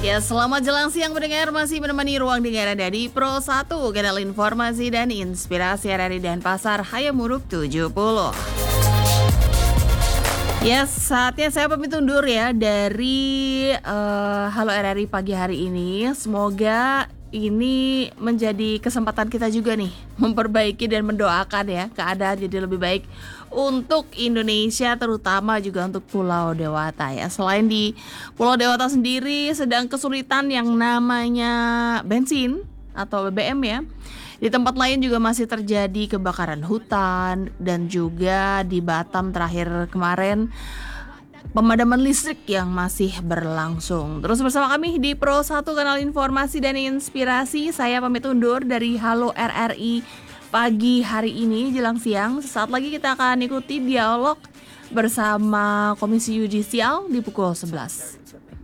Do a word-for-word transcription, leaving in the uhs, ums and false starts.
Ya, selamat jelang siang mendengar, masih menemani ruang dengar Anda di Pro satu, kanal informasi dan inspirasi R R I Denpasar, Hayamuruk tujuh puluh. Ya, saatnya saya pamit undur ya dari uh, Halo R R I pagi hari ini. Semoga ini menjadi kesempatan kita juga nih memperbaiki dan mendoakan ya keadaan jadi lebih baik untuk Indonesia, terutama juga untuk Pulau Dewata ya. Selain di Pulau Dewata sendiri sedang kesulitan yang namanya bensin atau B B M ya. Di tempat lain juga masih terjadi kebakaran hutan, dan juga di Batam terakhir kemarin pemadaman listrik yang masih berlangsung. Terus bersama kami di Pro satu, kanal informasi dan inspirasi. Saya pamit undur dari Halo R R I pagi hari ini jelang siang. Sesaat lagi kita akan ikuti dialog bersama Komisi Yudisial di pukul sebelas.